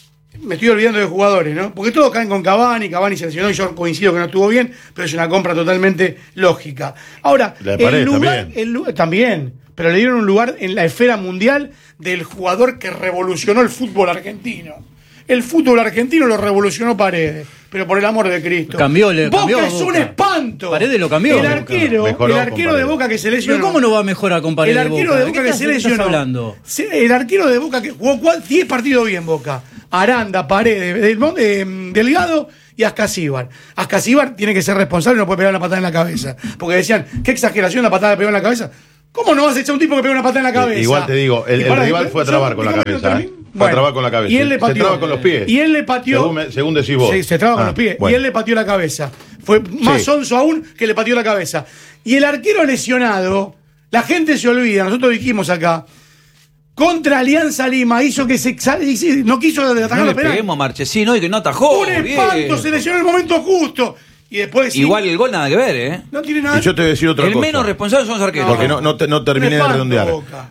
me estoy olvidando de jugadores, ¿no? Porque todos caen con Cavani se lesionó y yo coincido que no estuvo bien, pero es una compra totalmente lógica. Ahora, también, pero le dieron un lugar en la esfera mundial del jugador que revolucionó el fútbol argentino. El fútbol argentino lo revolucionó Paredes, pero por el amor de Cristo. Boca es un espanto. Paredes lo cambió. El arquero de Boca que se lesionó. ¿Pero cómo no va a mejorar con Paredes? El arquero de Boca que se lesionó. Hablando? El arquero de Boca que jugó 10 partidos bien Boca. Aranda, Paredes, Delgado y Ascasíbar. Ascasíbar tiene que ser responsable, no puede pegar una patada en la cabeza. Porque decían, qué exageración la patada de pegar en la cabeza. ¿Cómo no vas a echar a un tipo que pega una patada en la cabeza? Igual te digo, el rival fue a trabar con la cabeza. Fue a trabar con la cabeza. Y él le pateó. Se traba con los pies. Y él le pateó. Según decís vos. Sí, se traba con los pies. Bueno. Y él le pateó la cabeza. Fue más sonso aún que le pateó la cabeza. Y el arquero lesionado, la gente se olvida, nosotros dijimos acá, contra Alianza Lima hizo que no quiso atajar los penales. Marchesino y que no atajó. Un espanto, se lesionó en el momento justo. Y después igual el gol nada que ver, ¿eh? No tiene nada. Y yo te voy a decir otra cosa. El menos responsable son los arqueros. Porque no terminé de redondear.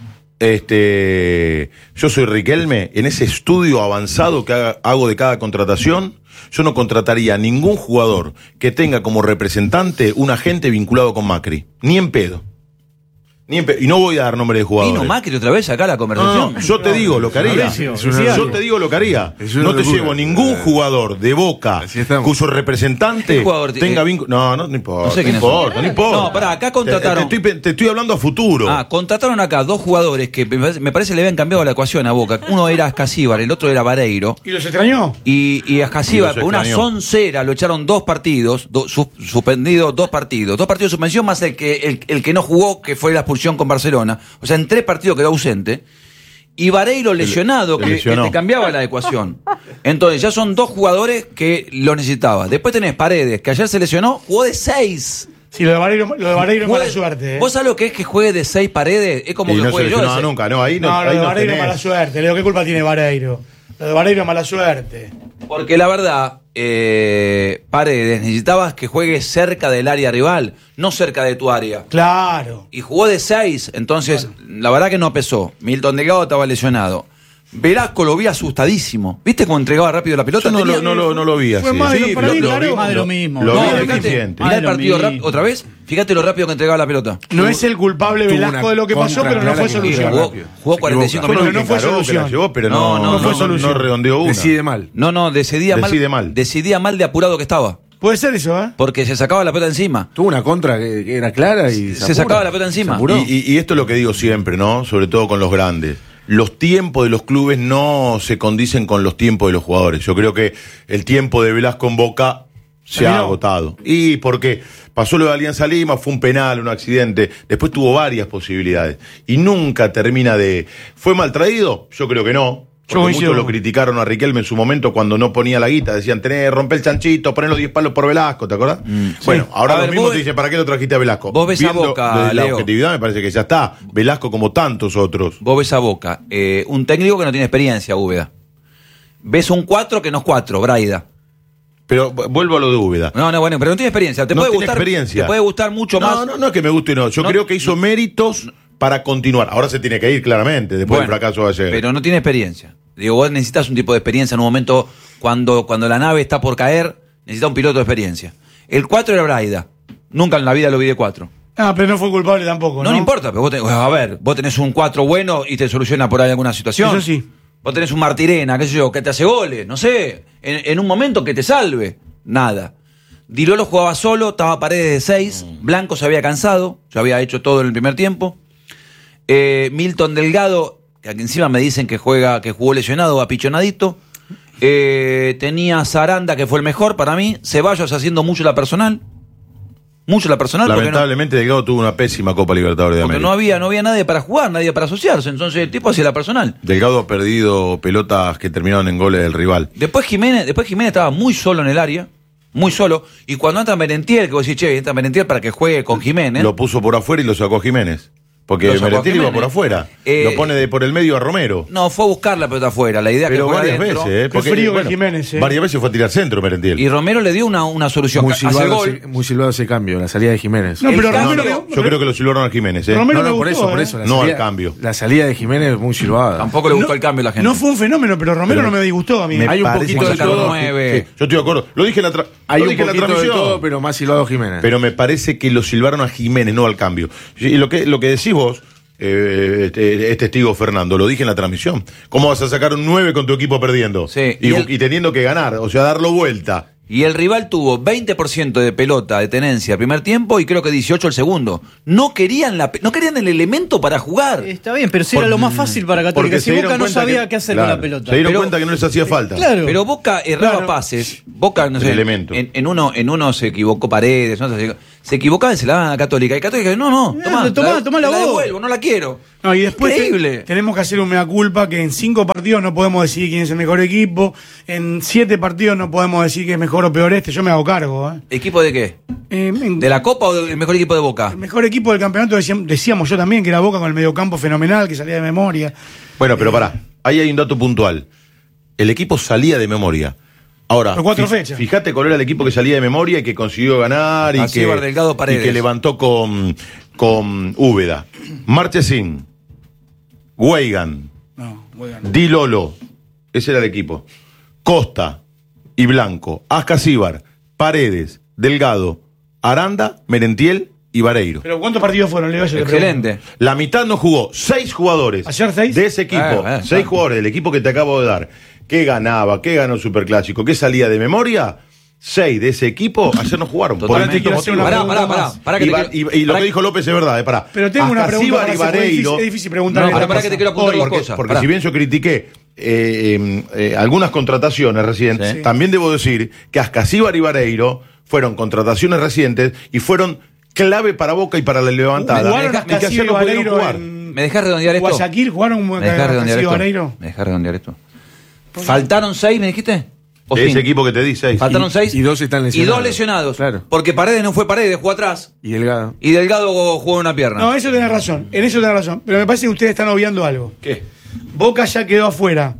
Yo soy Riquelme, en ese estudio avanzado que hago de cada contratación, yo no contrataría a ningún jugador que tenga como representante un agente vinculado con Macri. Ni en pedo. Y no voy a dar nombre de jugadores. ¿Vino Macri otra vez acá a la conversación? No, yo te digo lo que haría. Yo te digo lo que haría. No te llevo ningún jugador de Boca cuyo representante tenga vínculo. No importa. No sé quién no importa. No, pará, acá contrataron. Te estoy hablando a futuro. Contrataron acá 2 jugadores que me parece le habían cambiado la ecuación a Boca. Uno era Ascasíbar, el otro era Vareiro. ¿Y los extrañó? Y Ascasíbar, por una soncera, lo echaron 2 partidos, suspendido 2 partidos. 2 partidos de suspensión más el que no jugó, que fue la expulsión con Barcelona, o sea, en 3 partidos quedó ausente, y Vareiro lesionado, que te cambiaba la ecuación. Entonces ya son 2 jugadores que lo necesitaba. Después tenés Paredes, que ayer se lesionó, jugó de 6. Sí, lo de Vareiro es mala suerte. ¿Vos sabés lo que es que juegue de 6 Paredes? Es como que juegue yo. No, nunca, no, ahí no. Lo de Vareiro es mala suerte. Le digo, ¿qué culpa tiene Vareiro? Lo de Vareiro es mala suerte. Porque la verdad, Paredes, necesitabas que juegue cerca del área rival, no cerca de tu área. Claro. Y jugó de 6, entonces la verdad que no pesó. Milton Delgado estaba lesionado. Velasco lo vi asustadísimo. ¿Viste cómo entregaba rápido la pelota? Yo no lo vi así. Fue más de lo mismo. Lo vi deficiente. Mirá el partido otra vez. Fíjate lo rápido que entregaba la pelota. No es el culpable Velasco de lo que pasó, pero no fue solución. Jugó 45 minutos. Pero no fue solución. Pero no fue solución. No redondeó una. Decide mal. No, decidía mal de apurado que estaba. Puede ser eso, ¿eh? Porque se sacaba la pelota encima. Tuvo una contra que era clara y se sacaba la pelota encima. Y esto es lo que digo siempre, ¿no? Sobre todo con los grandes. Los tiempos de los clubes no se condicen con los tiempos de los jugadores. Yo creo que el tiempo de Velasco en Boca se ha agotado. Y porque pasó lo de Alianza Lima, fue un penal, un accidente. Después tuvo varias posibilidades. Y nunca termina de... ¿Fue mal traído? Yo creo que no. Porque muchos lo criticaron a Riquelme en su momento cuando no ponía la guita. Decían, rompe el chanchito, poné los 10 palos por Velasco, ¿te acordás? Bueno, ahora los mismos te dicen, ¿para qué lo trajiste a Velasco? Vos ves a Boca, desde la objetividad me parece que ya está. Velasco como tantos otros. Vos ves a Boca, un técnico que no tiene experiencia, Úbeda. Ves un 4 que no es 4, Braida. Pero vuelvo a lo de Úbeda. No, bueno, pero no tiene experiencia. Te puede gustar mucho más. No es que me guste, no. Yo creo que hizo méritos para continuar. Ahora se tiene que ir claramente, después del fracaso de ayer. Pero no tiene experiencia. Digo, vos necesitas un tipo de experiencia en un momento cuando la nave está por caer, necesitas un piloto de experiencia. El 4 era Braida. Nunca en la vida lo vi de 4. Pero no fue culpable tampoco, ¿no? No importa, pero vos tenés un 4 bueno y te soluciona por ahí alguna situación. Eso sí. Vos tenés un Martirena, qué sé yo, que te hace goles, no sé, en un momento que te salve. Nada. Dilolo jugaba solo, estaba Paredes de 6, Blanco se había cansado, ya había hecho todo en el primer tiempo. Milton Delgado, que aquí encima me dicen que jugó lesionado, apichonadito. Tenía Saranda, que fue el mejor para mí. Ceballos haciendo mucho la personal. Lamentablemente Delgado tuvo una pésima Copa Libertadores de América. Porque no había nadie para jugar, nadie para asociarse. Entonces el tipo hacía la personal. Delgado ha perdido pelotas que terminaron en goles del rival. Después Jiménez estaba muy solo en el área. Muy solo. Y cuando entra Merentiel, que vos decís, entra Merentiel para que juegue con Jiménez. Lo puso por afuera y lo sacó a Jiménez. Porque Lo sacó a Merentiel iba Jiménez. por afuera. Lo pone por el medio a Romero. No, fue a buscar la pelota afuera. La idea Pero que fuera varias adentro. veces, Qué frío que Jiménez, Varias veces fue a tirar centro Merentiel. Y Romero le dio una solución. Muy Hace el silbado, gol. muy silbado ese cambio, la salida de Jiménez. No, pero El Romero cambio- me- Yo creo que lo silbaron a Jiménez. Romero me por gustó, eso, por eso. No al cambio. La salida de Jiménez es muy silbada. Tampoco le gustó el cambio a la gente. No fue un fenómeno, pero Romero Pero no me disgustó a mí. Hay un parece poquito que de sacaron todo. nueve. Sí, yo estoy de acuerdo. Lo dije en la, Hay lo un dije en la poquito de transmisión. todo, pero más silbado Jiménez. Pero me parece que lo silbaron a Jiménez, no al cambio. Y lo que decís vos, es testigo Fernando, lo dije en la transmisión. ¿Cómo vas a sacar un 9 con tu equipo perdiendo? Sí, Y teniendo que ganar, o sea, darlo vuelta. Y el rival tuvo 20% de pelota de tenencia el primer tiempo y creo que 18 el segundo. No querían el elemento para jugar. Está bien, pero si era lo más fácil para Católica. Porque Si se dieron Boca no cuenta sabía que- qué hacer claro, con la pelota. Se dieron Pero- cuenta que no les hacía falta. Claro. Pero Boca erraba Claro. pases. Boca, no sé, El elemento. en uno se equivocó Paredes, en otro se equivocaba y se la daban a Católica. Y Católica, no, tomá la la vos. devuelvo, no la quiero. No, y después Increíble. tenemos que hacer un mea culpa que en 5 partidos no podemos decidir quién es el mejor equipo. En 7 partidos no podemos decir que es mejor o peor este. Yo me hago cargo. ¿Equipo de qué? En- ¿De la Copa o del mejor equipo de Boca? El mejor equipo del campeonato decíamos yo también que era Boca con el mediocampo fenomenal, que salía de memoria. Bueno, pero pará, ahí hay un dato puntual. El equipo salía de memoria. Ahora, Por 4 fechas. Fíjate cuál era el equipo que salía de memoria y que consiguió ganar y Asíbar, Delgado, Paredes. y que levantó con Úbeda. Marchesín, Weigan, No, bueno. Di Lolo, ese era el equipo. Costa y Blanco, Ascasíbar, Paredes, Delgado, Aranda, Merentiel y Vareiro. Pero ¿cuántos partidos fueron, Leo? Yo te Excelente. La mitad no jugó. 6 jugadores. ¿Ayer 6? De ese equipo. 6 jugadores del equipo que te acabo de dar. ¿Qué ganaba? ¿Qué ganó el Superclásico? ¿Qué salía de memoria? 6 de ese equipo ayer no jugaron. Totalmente. Por distintos Quiero hacer una motivos. pregunta Pará, más. pará, que Y, te va- quiero- y lo pará que dijo López es verdad, pará. Pero tengo una pregunta Ascasíbar para y hacer, Vareiro. es difícil preguntar. No, esta pará que te cosa. quiero apuntar Hoy, dos Porque, cosas. porque Pará. si bien yo critiqué algunas contrataciones recientes, Sí. también debo decir que Ascasíbar y Vareiro fueron contrataciones recientes y fueron clave para Boca y para la levantada. Jugaron Y que Ascasíbar ayer y no pudieron Vareiro jugar. en ¿Me dejás redondear esto? Guayaquil, jugaron ¿Me dejás redondear Ascasíbar y esto? Vareiro. ¿Me dejás redondear esto? ¿Faltaron 6, me dijiste? ¿O Ese 5? equipo que te di 6. Faltaron Y- 6. y 2 están lesionados. Y 2 lesionados. Claro. Porque Paredes no fue Paredes, jugó atrás. Y Delgado. Y Delgado jugó una pierna. No, eso tenés razón. En eso tenés razón. Pero me parece que ustedes están obviando algo. ¿Qué? Boca ya quedó afuera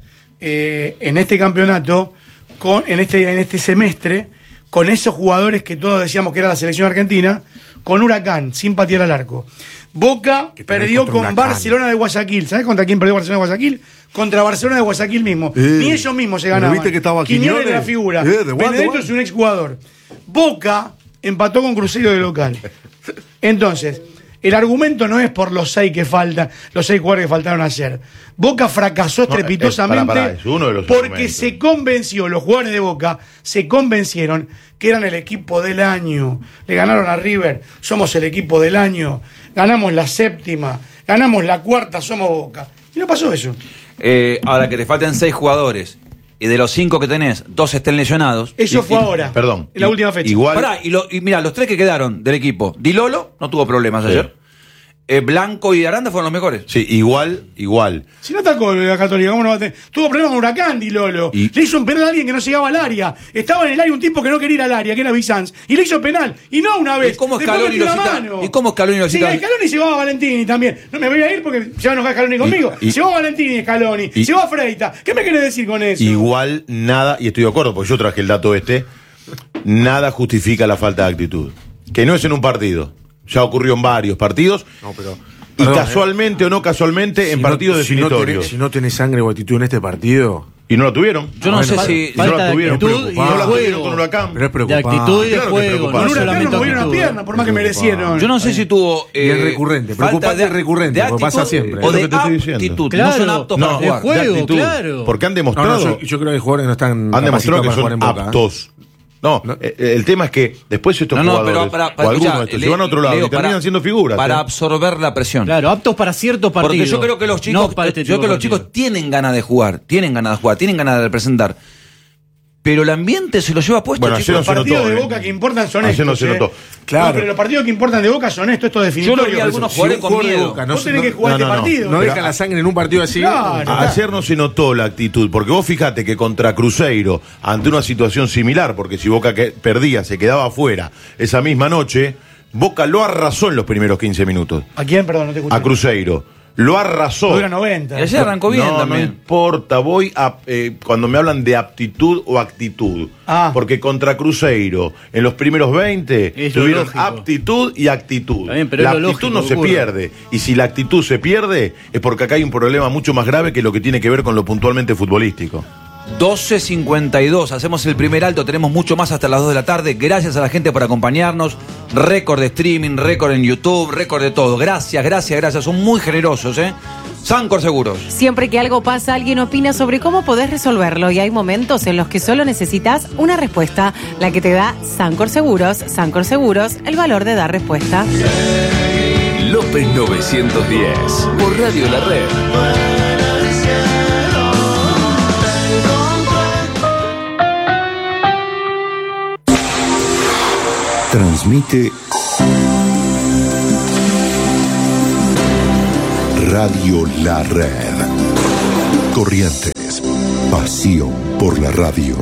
en este campeonato, en este semestre, con esos jugadores que todos decíamos que era la selección argentina, con Huracán, sin patear al arco. Boca Que perdés perdió contra con Huracán. Barcelona de Guayaquil. ¿Sabés contra quién perdió Barcelona de Guayaquil? Contra Barcelona de Guayaquil mismo. Ni ellos mismos se pero ganaban. viste que estaba Quiñones Quiñones. de la figura. De what, Benedetto what? es un exjugador. Boca empató con Cruzeiro de local. Entonces, el argumento no es por los 6 que faltan, los 6 jugadores que faltaron ayer. Boca fracasó estrepitosamente pará, es uno de los porque argumentos. se convenció, los jugadores de Boca se convencieron que eran el equipo del año. Le ganaron a River, somos el equipo del año. Ganamos la 7ª, ganamos la 4ª, somos Boca. Y no pasó eso. Ahora que te faltan 6 jugadores y de los 5 que tenés, 2 estén lesionados. Eso fue ahora. Perdón. En la última fecha. Igual. Pará, y mira, los 3 que quedaron del equipo. Di Lolo no tuvo problemas Sí. ayer. Blanco y Aranda fueron los mejores. Sí, igual. Si no atacó la Católica, ¿cómo no va a tener? Tuvo problemas con Huracán, Di Lolo. Y- Le hizo un penal a alguien que no llegaba al área. Estaba en el área un tipo que no quería ir al área, que era Bizanz. Y le hizo penal. Y no una vez. ¿Y cómo Después Scaloni metió lo la cita? mano. ¿Y cómo Scaloni lo cita? Sí, Scaloni llevaba a Valentini también. No me voy a ir porque se va a enojar Scaloni conmigo. y- Llevó a Valentini Scaloni. y- Llevó a Freita. ¿Qué me querés decir con eso? Igual nada, y estoy de acuerdo porque yo traje el dato nada justifica la falta de actitud. Que no es en un partido. Ya ocurrió en varios partidos. No, pero. Y perdón, casualmente o no casualmente en partidos definitorios. Si no tenés sangre o actitud en este partido. Y no la tuvieron. Yo no sé Bueno, si. no la falta de tuvieron, actitud y no de la tuvieron juego. con Huracán. Pero es De preocupante. actitud y de Claro que juego. preocupante. Con No Huracán solamente nos movieron las actitud. piernas, por más que Preocupante. merecieron. Yo no sé si tuvo. Y es recurrente, falta preocupante es recurrente, de porque pasa actitud siempre. O Es lo de que te estoy diciendo. aptitud. Claro, no son aptos No, para de jugar. juego, de actitud. claro. Porque han No, demostrado. no, yo creo que hay jugadores que no están. Han demostrado que capacitados para son jugar en Boca, ¿eh? aptos. No, el tema es que después estos No, jugadores, pero o algunos escuchá, de estos, se van a otro lado Leo, y terminan siendo figuras. Para ¿eh? absorber la presión. Claro, aptos para ciertos partidos. Porque yo creo que los chicos, no para este yo tipo creo que de los chicos partidos. tienen ganas de jugar, tienen ganas de representar. Pero el ambiente se lo lleva puesto, Bueno, chicos. ayer Los se partidos notó, de ¿eh? Boca que importan son Ayer no estos. se notó. Claro. No, pero los partidos que importan de Boca son estos Yo lo vi definitorios. algunos Si jugadores un con jugador de miedo. Boca no Vos se- tenés que jugar no, este no, no. partido. No Pero- deja la sangre en un partido así. Claro. Ayer no se notó la actitud, porque vos fijate que contra Cruzeiro, ante una situación similar, porque si Boca perdía, se quedaba afuera esa misma noche, Boca lo arrasó en los primeros 15 minutos. ¿A quién? Perdón, no te escuché. A Cruzeiro. Lo arrasó. Dura 90. Y ayer arrancó bien también. No importa, voy a cuando me hablan de aptitud o actitud. Porque contra Cruzeiro, en los primeros 20, tuvieron aptitud y actitud. Bien, pero la es lo actitud lógico, no se ocurre. pierde. Y si la actitud se pierde, es porque acá hay un problema mucho más grave que lo que tiene que ver con lo puntualmente futbolístico. 12:52, hacemos el primer alto, tenemos mucho más hasta las 2 de la tarde. Gracias a la gente por acompañarnos. Récord de streaming, récord en YouTube, récord de todo. Gracias, son muy generosos, ¿eh? Sancor Seguros. Siempre que algo pasa, alguien opina sobre cómo podés resolverlo y hay momentos en los que solo necesitas una respuesta, la que te da Sancor Seguros. Sancor Seguros, el valor de dar respuesta. López 910, por Radio La Red. Transmite Radio La Red. Corrientes, pasión por la radio.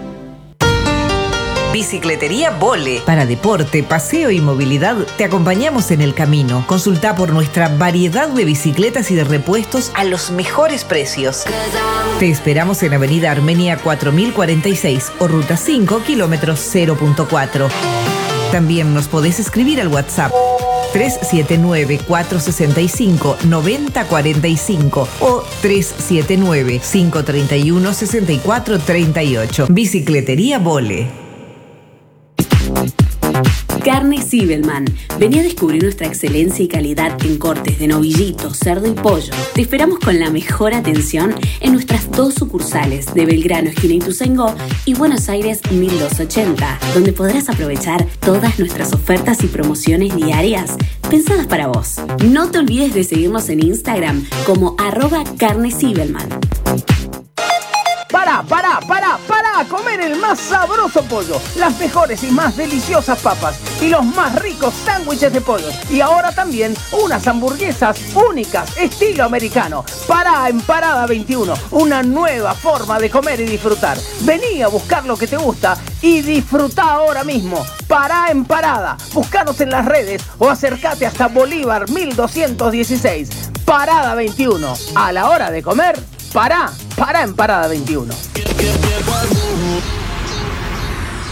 Bicicletería Vole. Para deporte, paseo y movilidad, te acompañamos en el camino. Consulta por nuestra variedad de bicicletas y de repuestos a los mejores precios. Te esperamos en Avenida Armenia 4046 o Ruta 5, kilómetros 0.4. También nos podés escribir al WhatsApp 379-465-9045 o 379-531-6438. Bicicletería Vole. Carne Zibelman. Vení a descubrir nuestra excelencia y calidad en cortes de novillito, cerdo y pollo. Te esperamos con la mejor atención en nuestras 2 sucursales de Belgrano, esquina Ituzaingó, y Buenos Aires 1280, donde podrás aprovechar todas nuestras ofertas y promociones diarias pensadas para vos. No te olvides de seguirnos en Instagram como @Carne Zibelman. Para comer el más sabroso pollo, las mejores y más deliciosas papas y los más ricos sándwiches de pollo. Y ahora también unas hamburguesas únicas, estilo americano. Pará en Parada 21, una nueva forma de comer y disfrutar. Vení a buscar lo que te gusta y disfrutá ahora mismo. Pará en Parada, buscanos en las redes o acércate hasta Bolívar 1216. Parada 21, a la hora de comer, pará en Parada 21.